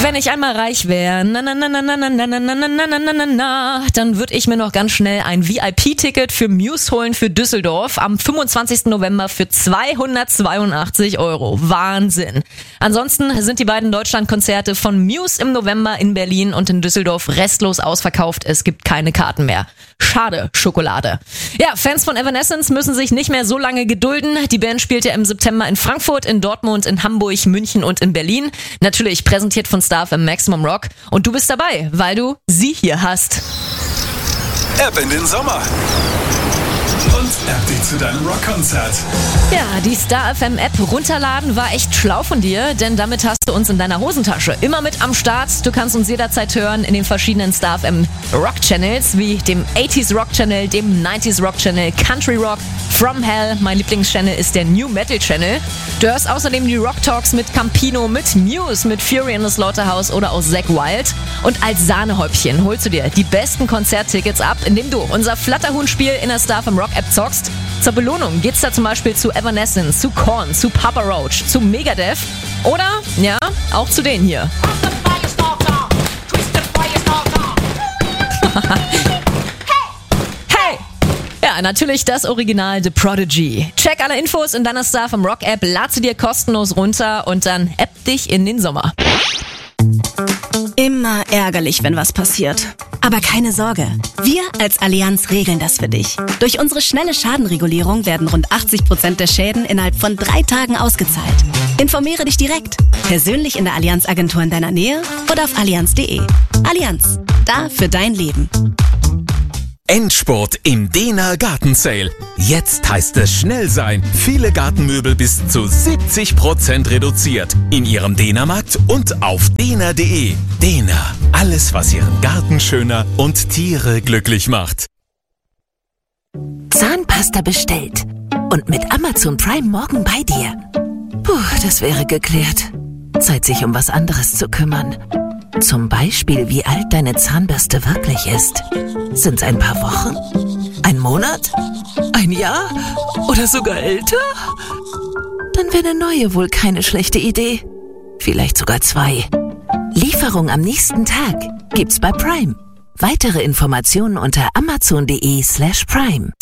Wenn ich einmal reich wäre, dann würde ich mir noch ganz schnell ein VIP-Ticket für Muse holen für Düsseldorf am 25. November für 282 €. Wahnsinn. Ansonsten sind die beiden Deutschlandkonzerte von Muse im November in Berlin und in Düsseldorf restlos ausverkauft. Es gibt keine Karten mehr. Schade, Schokolade. Ja, Fans von Evanescence müssen sich nicht mehr so lange gedulden. Die Band spielt ja im September in Frankfurt, in Dortmund, in Hamburg, München und in Berlin. Natürlich präsentiert von Star FM Maximum Rock. Und du bist dabei, weil du sie hier hast. App in den Sommer. Und App dich zu deinem Rockkonzert. Ja, die Star FM App runterladen war echt schlau von dir, denn damit hast du uns in deiner Hosentasche immer mit am Start. Du kannst uns jederzeit hören in den verschiedenen Star FM Rock Channels, wie dem 80s Rock Channel, dem 90s Rock Channel, Country Rock, From Hell. Mein Lieblingschannel ist der New Metal Channel. Du hörst außerdem die Rock Talks mit Campino, mit Muse, mit Fury in the Slaughterhouse oder auch Zack Wild. Und als Sahnehäubchen holst du dir die besten Konzerttickets ab, indem du unser Flatterhuhn-Spiel in der Star FM Rock App zockst. Zur Belohnung geht's da zum Beispiel zu Evanescence, zu Korn, zu Papa Roach, zu Megadeth oder, ja, auch zu denen hier. Hey! Ja, natürlich das Original The Prodigy. Check alle Infos in deiner Star vom Rock App, lad sie dir kostenlos runter und dann app dich in den Sommer. Immer ärgerlich, wenn was passiert. Aber keine Sorge, wir als Allianz regeln das für dich. Durch unsere schnelle Schadenregulierung werden rund 80% der Schäden innerhalb von 3 Tagen ausgezahlt. Informiere dich direkt, persönlich in der Allianz-Agentur in deiner Nähe oder auf allianz.de. Allianz, da für dein Leben. Endspurt im Dehner Gartensale. Jetzt heißt es schnell sein. Viele Gartenmöbel bis zu 70% reduziert. In Ihrem Dehnermarkt und auf dehner.de. Dehner. Alles, was Ihren Garten schöner und Tiere glücklich macht. Zahnpasta bestellt. Und mit Amazon Prime morgen bei dir. Puh, das wäre geklärt. Zeit, sich um was anderes zu kümmern. Zum Beispiel, wie alt deine Zahnbürste wirklich ist. Sind's ein paar Wochen? Ein Monat? Ein Jahr? Oder sogar älter? Dann wäre eine neue wohl keine schlechte Idee. Vielleicht sogar 2. Lieferung am nächsten Tag gibt's bei Prime. Weitere Informationen unter amazon.de/Prime.